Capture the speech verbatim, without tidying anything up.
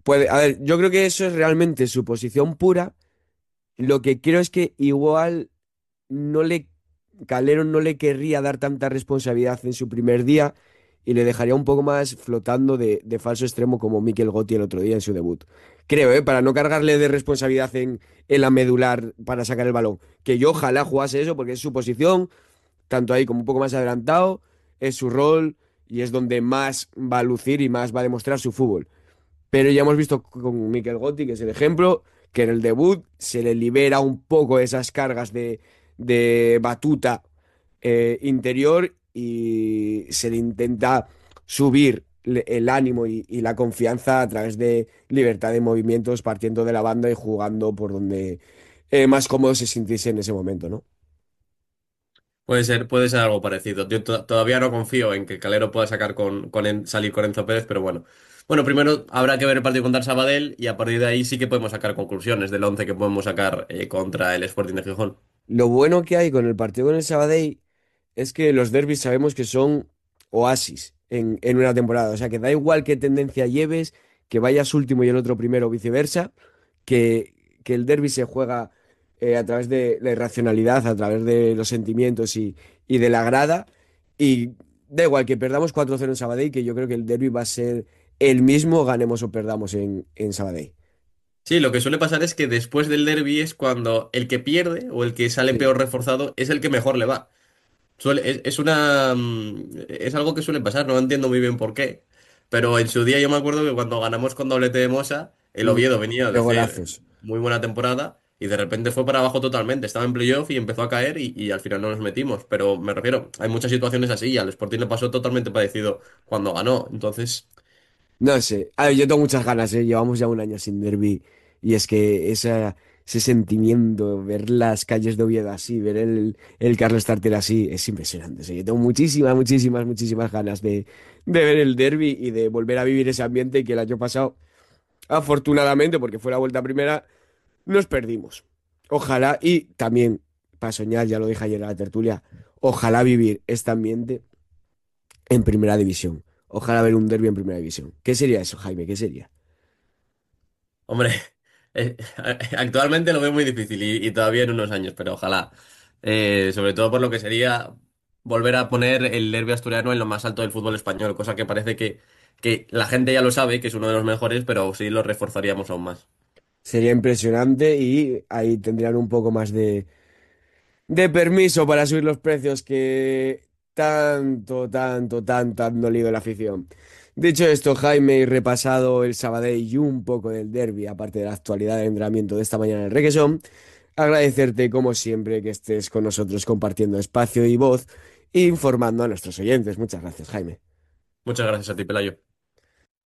puede, a ver, yo creo que eso es realmente su posición pura. Lo que creo es que igual no le, Calero no le querría dar tanta responsabilidad en su primer día y le dejaría un poco más flotando de, de falso extremo como Mikel Gotti el otro día en su debut. Creo, ¿eh? Para no cargarle de responsabilidad en, en la medular para sacar el balón. Que yo ojalá jugase eso porque es su posición, tanto ahí como un poco más adelantado, es su rol y es donde más va a lucir y más va a demostrar su fútbol. Pero ya hemos visto con Mikel Gotti, que es el ejemplo, que en el debut se le libera un poco esas cargas de, de batuta eh, interior y se le intenta subir le- el ánimo y, y la confianza a través de libertad de movimientos, partiendo de la banda y jugando por donde eh, más cómodo se sintiese en ese momento, ¿no? Puede ser, puede ser algo parecido. Yo to- todavía no confío en que Calero pueda sacar con, con En- salir con Enzo Pérez, pero bueno. Bueno, primero habrá que ver el partido contra el Sabadell y a partir de ahí sí que podemos sacar conclusiones del once que podemos sacar eh, contra el Sporting de Gijón. Lo bueno que hay con el partido con el Sabadell es que los derbis sabemos que son oasis en, en una temporada. O sea, que da igual qué tendencia lleves, que vayas último y el otro primero o viceversa, que, que el derbi se juega eh, a través de la irracionalidad, a través de los sentimientos y, y de la grada. Y da igual que perdamos cuatro cero en Sabadell, que yo creo que el derbi va a ser el mismo, ganemos o perdamos en, en Sabadell. Sí, lo que suele pasar es que después del derbi es cuando el que pierde o el que sale Sí. peor reforzado es el que mejor le va. Suele, es, es una, mm, es algo que suele pasar, no entiendo muy bien por qué. Pero en su día yo me acuerdo que cuando ganamos con doblete de Mosa, el Mm, Oviedo venía qué de hacer golazos. muy buena temporada y de repente fue para abajo totalmente. Estaba en playoff y empezó a caer y, y al final no nos metimos. Pero me refiero, hay muchas situaciones así y al Sporting le pasó totalmente parecido cuando ganó. Entonces, No sé, a ver, yo tengo muchas ganas, ¿eh? Llevamos ya un año sin derbi y es que esa, ese sentimiento, ver las calles de Oviedo así, ver el, el Carlos Tartiere así, es impresionante. ¿Sí? Yo tengo muchísimas, muchísimas, muchísimas ganas de, de ver el derbi y de volver a vivir ese ambiente que el año pasado, afortunadamente, porque fue la vuelta primera, nos perdimos. Ojalá, y también, para soñar, ya lo dije ayer en la tertulia, ojalá vivir este ambiente en primera división. Ojalá ver un derbi en primera división. ¿Qué sería eso, Jaime? ¿Qué sería? hombre, eh, actualmente lo veo muy difícil y, y todavía en unos años, pero ojalá. Eh, sobre todo por lo que sería volver a poner el derbi asturiano en lo más alto del fútbol español, cosa que parece que, que la gente ya lo sabe, que es uno de los mejores, pero sí lo reforzaríamos aún más. Sería impresionante y ahí tendrían un poco más de, de permiso para subir los precios que tanto, tanto, tanto han dolido la afición. Dicho esto, Jaime, y repasado el Sabadell y un poco del derbi, aparte de la actualidad del entrenamiento de esta mañana en el Requesón, agradecerte como siempre que estés con nosotros compartiendo espacio y voz e informando a nuestros oyentes. Muchas gracias, Jaime. Muchas gracias a ti, Pelayo.